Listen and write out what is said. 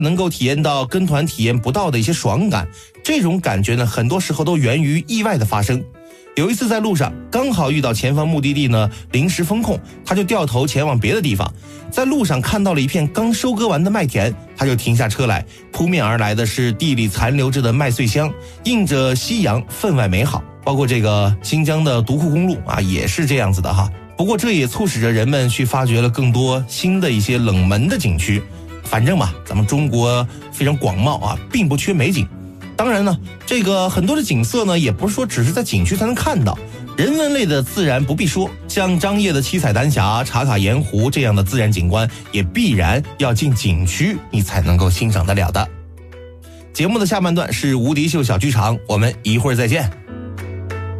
能够体验到跟团体验不到的一些爽感。这种感觉呢，很多时候都源于意外的发生。有一次在路上，刚好遇到前方目的地呢临时封控，他就掉头前往别的地方。在路上看到了一片刚收割完的麦田，他就停下车来，扑面而来的是地里残留着的麦穗香，映着夕阳，分外美好。包括这个新疆的独库公路啊，也是这样子的哈。不过这也促使着人们去发掘了更多新的一些冷门的景区。反正嘛，咱们中国非常广袤啊，并不缺美景。当然呢，这个很多的景色呢，也不是说只是在景区才能看到，人文类的自然不必说，像张掖的七彩丹霞、茶卡盐湖这样的自然景观，也必然要进景区你才能够欣赏得了的。节目的下半段是无敌秀小剧场，我们一会儿再见。